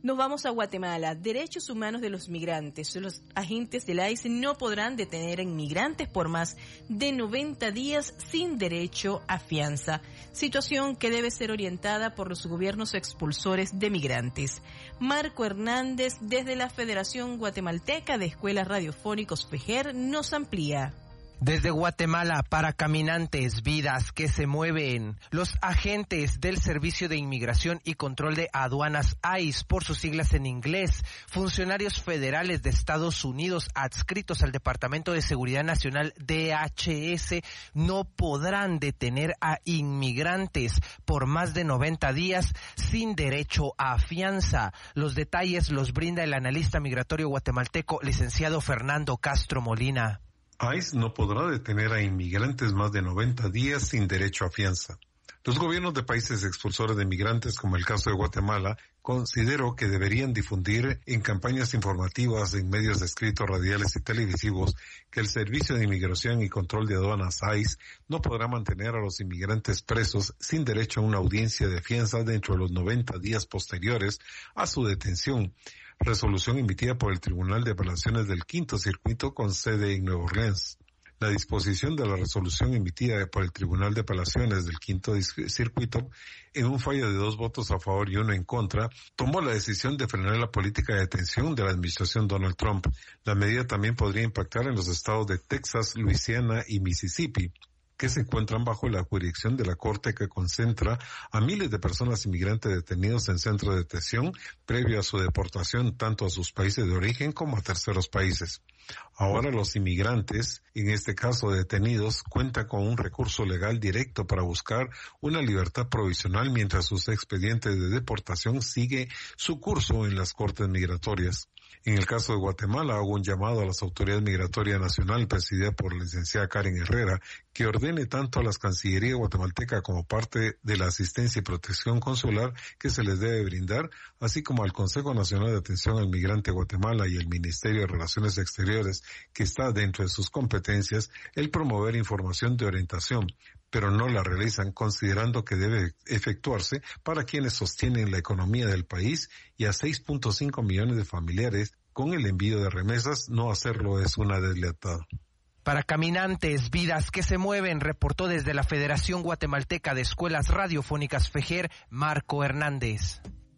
Nos vamos a Guatemala. Derechos humanos de los migrantes. Los agentes de la ICE no podrán detener a inmigrantes por más de 90 días sin derecho a fianza. Situación que debe ser orientada por los gobiernos expulsores de migrantes. Marco Hernández, desde la Federación Guatemalteca de Escuelas Radiofónicos FEJER, nos amplía. Desde Guatemala para Caminantes, vidas que se mueven. Los agentes del Servicio de Inmigración y Control de Aduanas ICE, por sus siglas en inglés, funcionarios federales de Estados Unidos adscritos al Departamento de Seguridad Nacional DHS, no podrán detener a inmigrantes por más de 90 días sin derecho a fianza. Los detalles los brinda el analista migratorio guatemalteco, licenciado Fernando Castro Molina. ICE no podrá detener a inmigrantes más de 90 días sin derecho a fianza. Los gobiernos de países expulsores de migrantes, como el caso de Guatemala, considero que deberían difundir en campañas informativas en medios escritos, radiales y televisivos que el Servicio de Inmigración y Control de Aduanas ICE no podrá mantener a los inmigrantes presos sin derecho a una audiencia de fianza dentro de los 90 días posteriores a su detención. Resolución emitida por el Tribunal de Apelaciones del Quinto Circuito con sede en Nueva Orleans. La disposición de la resolución emitida por el Tribunal de Apelaciones del Quinto Circuito, en un fallo de 2 votos a favor y 1 en contra, tomó la decisión de frenar la política de detención de la administración Donald Trump. La medida también podría impactar en los estados de Texas, Luisiana y Mississippi, que se encuentran bajo la jurisdicción de la Corte, que concentra a miles de personas inmigrantes detenidos en centros de detención previo a su deportación tanto a sus países de origen como a terceros países. Ahora los inmigrantes, en este caso detenidos, cuentan con un recurso legal directo para buscar una libertad provisional mientras sus expedientes de deportación sigue su curso en las cortes migratorias. En el caso de Guatemala, hago un llamado a las autoridades migratorias nacional presidida por la licenciada Karen Herrera, que ordene tanto a las Cancillerías guatemalteca como parte de la asistencia y protección consular que se les debe brindar, así como al Consejo Nacional de Atención al Migrante de Guatemala y el Ministerio de Relaciones Exteriores, que está dentro de sus competencias, el promover información de orientación, pero no la realizan, considerando que debe efectuarse para quienes sostienen la economía del país y a 6.5 millones de familiares con el envío de remesas. No hacerlo es una deslealtad. Para Caminantes, vidas que se mueven, reportó desde la Federación Guatemalteca de Escuelas Radiofónicas FEJER, Marco Hernández.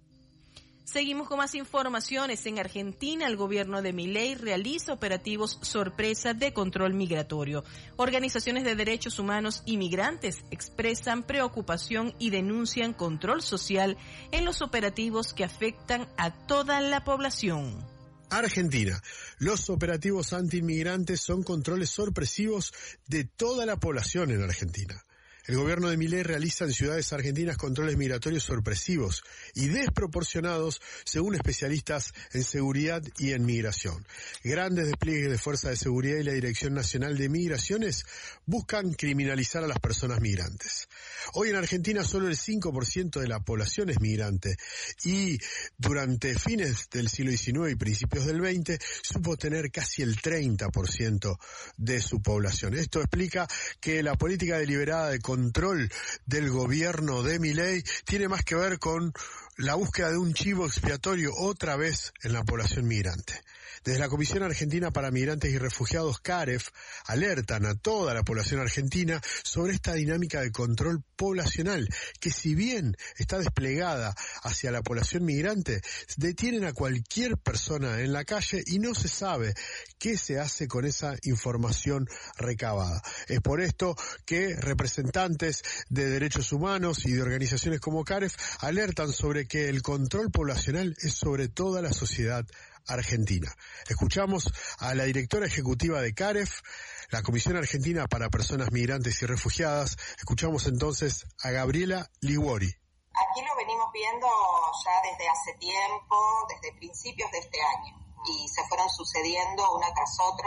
Seguimos con más informaciones. En Argentina, el gobierno de Milei realiza operativos sorpresa de control migratorio. Organizaciones de derechos humanos y migrantes expresan preocupación y denuncian control social en los operativos que afectan a toda la población. Argentina. Los operativos antiinmigrantes son controles sorpresivos de toda la población en Argentina. El gobierno de Milei realiza en ciudades argentinas controles migratorios sorpresivos y desproporcionados según especialistas en seguridad y en migración. Grandes despliegues de fuerza de seguridad y la Dirección Nacional de Migraciones buscan criminalizar a las personas migrantes. Hoy en Argentina solo el 5% de la población es migrante y durante fines del siglo XIX y principios del XX supo tener casi el 30% de su población. Esto explica que la política deliberada de control del gobierno de Milei tiene más que ver con la búsqueda de un chivo expiatorio otra vez en la población migrante. Desde la Comisión Argentina para Migrantes y Refugiados, CAREF, alertan a toda la población argentina sobre esta dinámica de control poblacional, que si bien está desplegada hacia la población migrante, detienen a cualquier persona en la calle y no se sabe qué se hace con esa información recabada. Es por esto que representantes de derechos humanos y de organizaciones como CAREF alertan sobre que el control poblacional es sobre toda la sociedad argentina. Escuchamos a la directora ejecutiva de CAREF, la Comisión Argentina para Personas Migrantes y Refugiadas. Escuchamos entonces a Gabriela Liguori. Aquí lo venimos viendo ya desde hace tiempo, desde principios de este año, y se fueron sucediendo una tras otra.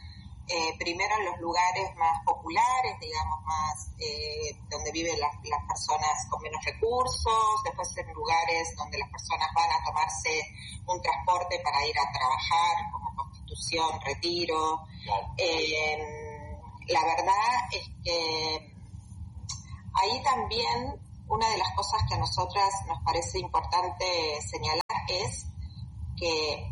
Primero en los lugares más populares, digamos, más donde viven las personas con menos recursos, después en lugares donde las personas van a tomarse un transporte para ir a trabajar, como Constitución, Retiro. La verdad es que ahí también una de las cosas que a nosotras nos parece importante señalar es que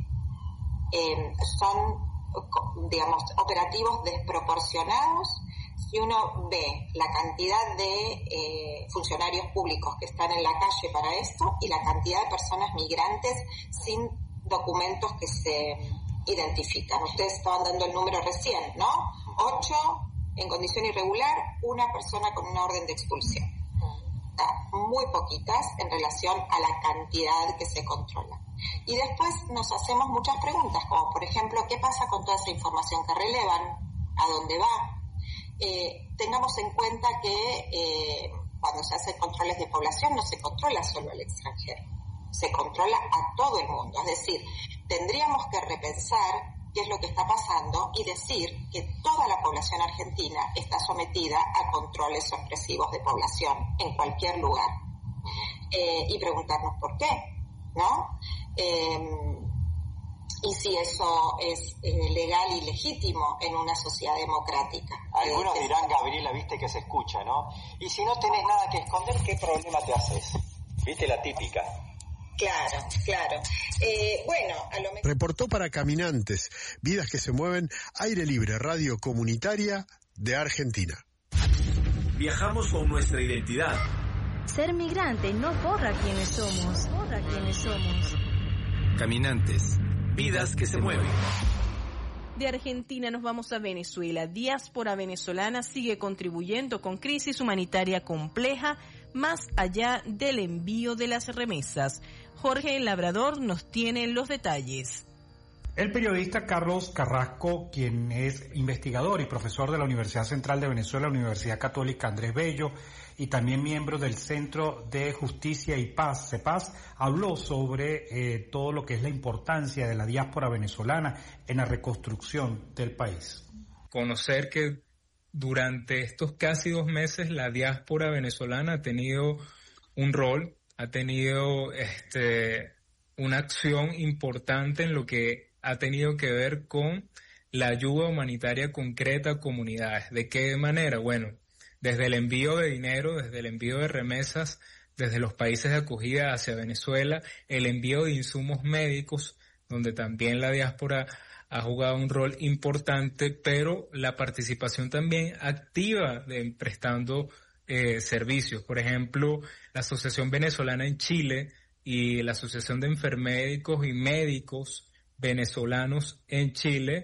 son, digamos, operativos desproporcionados. Si uno ve la cantidad de funcionarios públicos que están en la calle para esto y la cantidad de personas migrantes sin documentos que se identifican. Ustedes estaban dando el número recién, ¿no? 8 en condición irregular, 1 persona con una orden de expulsión. Muy poquitas en relación a la cantidad que se controla. Y después nos hacemos muchas preguntas, como por ejemplo, ¿qué pasa con toda esa información que relevan? ¿A dónde va? Tengamos en cuenta que cuando se hacen controles de población no se controla solo al extranjero, se controla a todo el mundo. Es decir, tendríamos que repensar qué es lo que está pasando y decir que toda la población argentina está sometida a controles sorpresivos de población en cualquier lugar. Y preguntarnos por qué, ¿no? Y si eso es legal y legítimo en una sociedad democrática. Algunos dirán, Gabriela, viste que se escucha, ¿no? Y si no tenés nada que esconder, ¿qué problema te haces? ¿Viste la típica? Claro. Bueno, a lo mejor... Reportó para Caminantes, Vidas que se mueven, Aire Libre, radio comunitaria de Argentina. Viajamos con nuestra identidad. Ser migrante no borra quienes somos. Caminantes, vidas que se mueven. De Argentina nos vamos a Venezuela. Diáspora venezolana sigue contribuyendo con crisis humanitaria compleja más allá del envío de las remesas. Jorge Labrador nos tiene los detalles. El periodista Carlos Carrasco, quien es investigador y profesor de la Universidad Central de Venezuela, Universidad Católica Andrés Bello, y también miembro del Centro de Justicia y Paz, CEPAZ, habló sobre todo lo que es la importancia de la diáspora venezolana en la reconstrucción del país. Conocer que durante estos casi 2 meses la diáspora venezolana ha tenido un rol, ha tenido una acción importante en lo que ha tenido que ver con la ayuda humanitaria concreta a comunidades. ¿De qué manera? Bueno, desde el envío de dinero, desde el envío de remesas, desde los países de acogida hacia Venezuela, el envío de insumos médicos, donde también la diáspora ha jugado un rol importante, pero la participación también activa de prestando servicios. Por ejemplo, la Asociación Venezolana en Chile y la Asociación de Enfermédicos y Médicos Venezolanos en Chile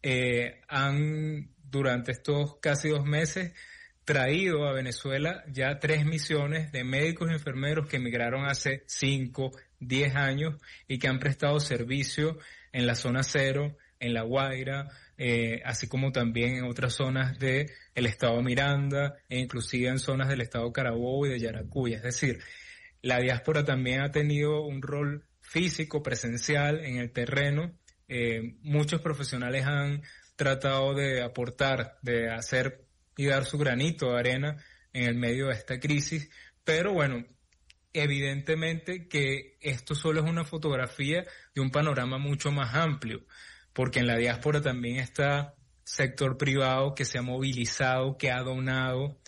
han, durante estos casi 2 meses, traído a Venezuela ya 3 misiones de médicos y enfermeros que emigraron hace 5, 10 años y que han prestado servicio en la zona cero, en La Guaira, así como también en otras zonas del estado Miranda e inclusive en zonas del estado Carabobo y de Yaracuy. Es decir, la diáspora también ha tenido un rol físico, presencial en el terreno. Muchos profesionales han tratado de aportar, de hacer y dar su granito de arena en el medio de esta crisis, pero bueno, evidentemente que esto solo es una fotografía de un panorama mucho más amplio, porque en la diáspora también está sector privado que se ha movilizado, que ha donado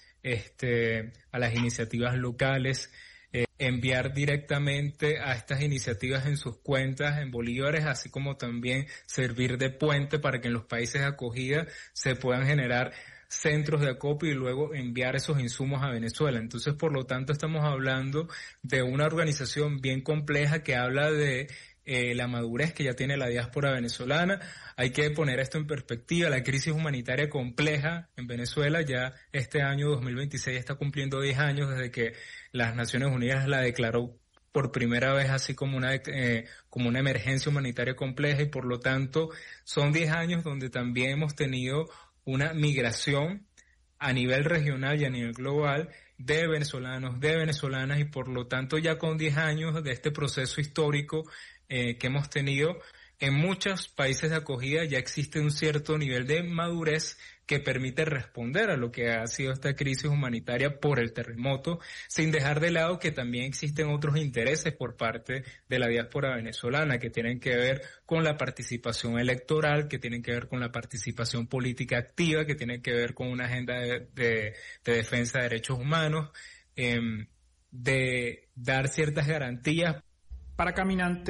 a las iniciativas locales, enviar directamente a estas iniciativas en sus cuentas en bolívares, así como también servir de puente para que en los países de acogida se puedan generar centros de acopio y luego enviar esos insumos a Venezuela. Entonces, por lo tanto, estamos hablando de una organización bien compleja que habla de la madurez que ya tiene la diáspora venezolana. Hay que poner esto en perspectiva. La crisis humanitaria compleja en Venezuela ya este año 2026 está cumpliendo 10 años desde que las Naciones Unidas la declaró por primera vez así como una emergencia humanitaria compleja, y por lo tanto son 10 años donde también hemos tenido una migración a nivel regional y a nivel global de venezolanos, de venezolanas, y por lo tanto ya con 10 años de este proceso histórico que hemos tenido, en muchos países de acogida ya existe un cierto nivel de madurez que permite responder a lo que ha sido esta crisis humanitaria por el terremoto, sin dejar de lado que también existen otros intereses por parte de la diáspora venezolana que tienen que ver con la participación electoral, que tienen que ver con la participación política activa, que tienen que ver con una agenda de defensa de derechos humanos, de dar ciertas garantías. Para Caminantes